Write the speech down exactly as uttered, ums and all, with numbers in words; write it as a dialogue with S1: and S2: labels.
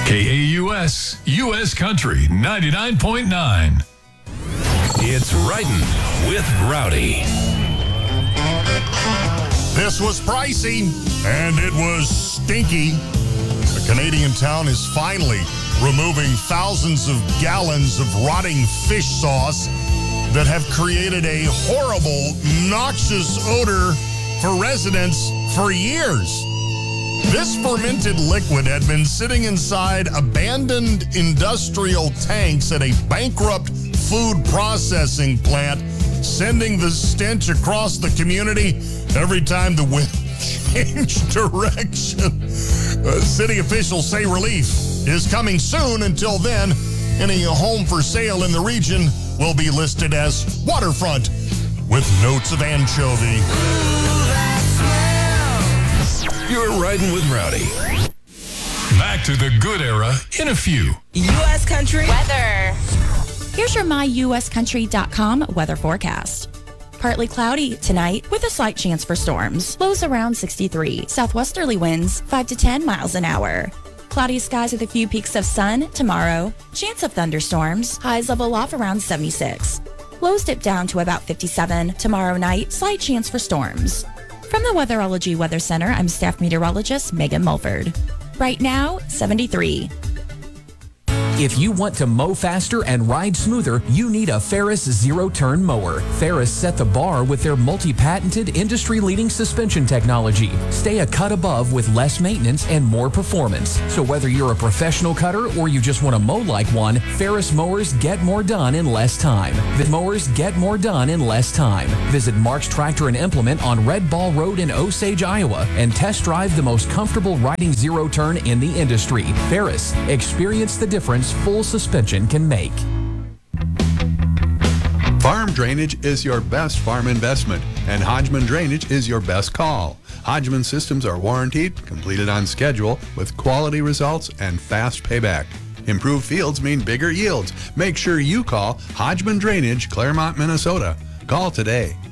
S1: K A U S, U S Country ninety-nine point nine.
S2: It's Riding with Rowdy.
S3: This was pricey, and it was stinky. A Canadian town is finally removing thousands of gallons of rotting fish sauce that have created a horrible, noxious odor for residents for years. This fermented liquid had been sitting inside abandoned industrial tanks at a bankrupt food processing plant, sending the stench across the community every time the wind changed direction. Uh, city officials say relief is coming soon. Until then, any home for sale in the region will be listed as waterfront with notes of anchovy.
S2: You're Riding with Rowdy.
S1: Back to the good era in a few.
S4: U S Country
S5: weather. Here's your my U S country dot com weather forecast. Partly cloudy tonight with a slight chance for storms. Lows around sixty-three. Southwesterly winds five to ten miles an hour. Cloudy skies with a few peaks of sun tomorrow. Chance of thunderstorms. Highs level off around seventy-six. Lows dip down to about fifty-seven. Tomorrow night, slight chance for storms. From the Weatherology Weather Center, I'm staff meteorologist Megan Mulford. Right now, seventy-three.
S6: If you want to mow faster and ride smoother, you need a Ferris zero-turn mower. Ferris set the bar with their multi-patented, industry-leading suspension technology. Stay a cut above with less maintenance and more performance. So whether you're a professional cutter or you just want to mow like one, Ferris mowers get more done in less time. The mowers get more done in less time. Visit Mark's Tractor and Implement on Red Ball Road in Osage, Iowa, and test drive the most comfortable riding zero-turn in the industry. Ferris. Experience the difference full suspension can make.
S7: Farm drainage is your best farm investment, and Hodgman Drainage is your best call. Hodgman systems are warranted, completed on schedule, with quality results and fast payback. Improved fields mean bigger yields. Make sure you call Hodgman Drainage, Claremont, Minnesota. Call today,